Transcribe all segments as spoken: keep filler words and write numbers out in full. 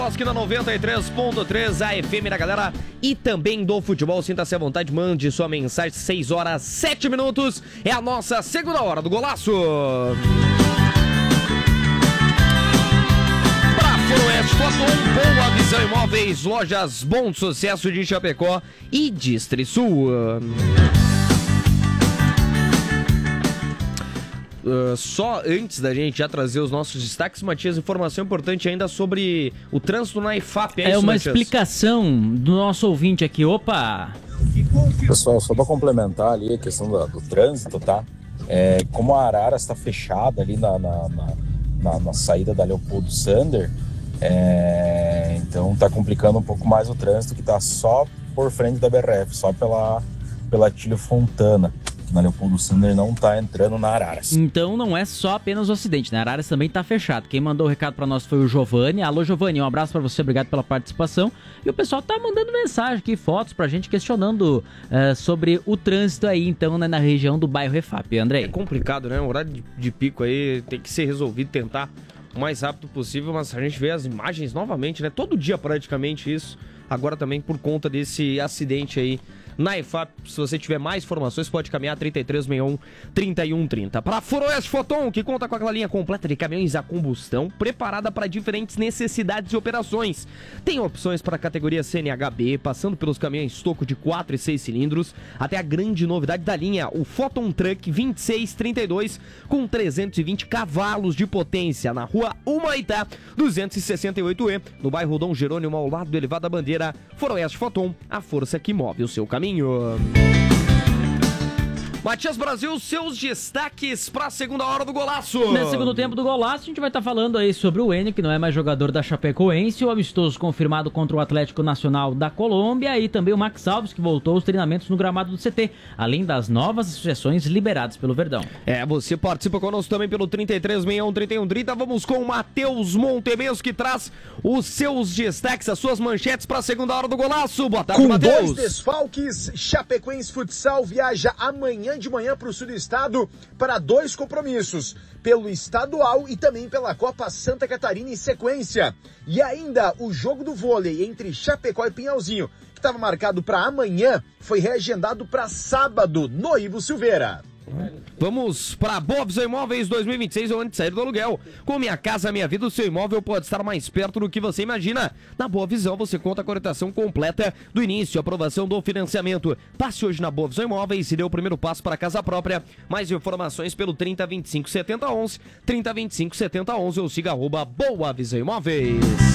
Aqui na noventa e três ponto três, a F M da galera e também do futebol. Sinta-se à vontade, mande sua mensagem. Seis horas, sete minutos. É a nossa segunda hora do golaço. Pra Foroeste Foton, Boa Visão Imóveis, lojas Bom Sucesso de Chapecó e Distrisul. Uh, só antes da gente já trazer os nossos destaques, Matias, informação importante ainda sobre o trânsito na I F A P. É, é isso, uma Matias? Explicação do nosso ouvinte aqui. Opa! Pessoal, só para complementar ali a questão do, do trânsito, tá? É, como a Araras está fechada ali na, na, na, na, na saída da Leopoldo Sander, é, então tá complicando um pouco mais o trânsito, que tá só por frente da B R F, só pela, pela Tílio Fontana. Na Leopoldo Sander não tá entrando na Araras. Então não é só apenas o acidente, né? A Araras também tá fechado. Quem mandou o recado pra nós foi o Giovanni. Alô, Giovanni, um abraço pra você, obrigado pela participação. E o pessoal tá mandando mensagem aqui, fotos pra gente, questionando uh, sobre o trânsito aí, então, né, na região do bairro Refap. Andrei. É complicado, né? O horário de, de pico aí tem que ser resolvido, tentar o mais rápido possível, mas a gente vê as imagens novamente, né? Todo dia praticamente isso. Agora também por conta desse acidente aí na I F A P. Se você tiver mais informações, pode caminhar trinta e três sessenta e um, trinta e um trinta. Para Foroeste Foton, que conta com aquela linha completa de caminhões a combustão, preparada para diferentes necessidades e operações. Tem opções para a categoria C N H B, passando pelos caminhões toco de quatro e seis cilindros, até a grande novidade da linha, o Foton Truck vinte e seis trinta e dois, com trezentos e vinte cavalos de potência, na rua Humaitá, duzentos e sessenta e oito E, no bairro Dom Jerônimo, ao lado do Elevado da Bandeira. Foroeste Foton, a força que move o seu caminho. Matias Brasil, seus destaques para a segunda hora do golaço. No segundo tempo do golaço, a gente vai estar tá falando aí sobre o Enio, que não é mais jogador da Chapecoense, o amistoso confirmado contra o Atlético Nacional da Colômbia e também o Max Alves, que voltou aos treinamentos no gramado do C T, além das novas associações liberadas pelo Verdão. É, você participa conosco também pelo trinta e três sessenta e um, trinta e um trinta. Vamos com o Matheus Montemeus, que traz os seus destaques, as suas manchetes para a segunda hora do golaço. Boa tarde, Matheus. Com dois desfalques, Chapecoense Futsal viaja amanhã de manhã para o sul do estado para dois compromissos, pelo estadual e também pela Copa Santa Catarina em sequência. E ainda o jogo do vôlei entre Chapecó e Pinhalzinho, que estava marcado para amanhã, foi reagendado para sábado no Ivo Silveira. Vamos para Boa Visão Imóveis dois mil e vinte e seis, onde sair do aluguel. Com Minha Casa Minha Vida, o seu imóvel pode estar mais perto do que você imagina. Na Boa Visão você conta com a orientação completa do início, aprovação do financiamento. Passe hoje na Boa Visão Imóveis e dê o primeiro passo para a casa própria. Mais informações pelo trinta, vinte e cinco, setenta, onze, trinta, vinte e cinco, setenta, onze ou siga arroba Boa Visão Imóveis.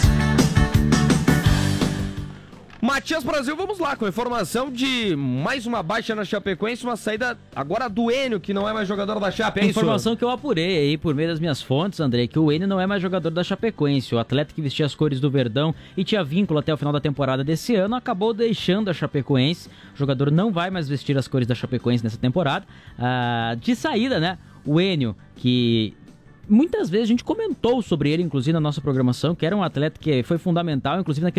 Matias Brasil, vamos lá com a informação de mais uma baixa na Chapecoense, uma saída agora do Enio, que não é mais jogador da Chape, é isso? Informação que eu apurei aí por meio das minhas fontes, André, que o Enio não é mais jogador da Chapecoense. O atleta que vestia as cores do Verdão e tinha vínculo até o final da temporada desse ano acabou deixando a Chapecoense. O jogador não vai mais vestir as cores da Chapecoense nessa temporada. Ah, de saída, né, o Enio, que muitas vezes a gente comentou sobre ele, inclusive na nossa programação, que era um atleta que foi fundamental, inclusive naquele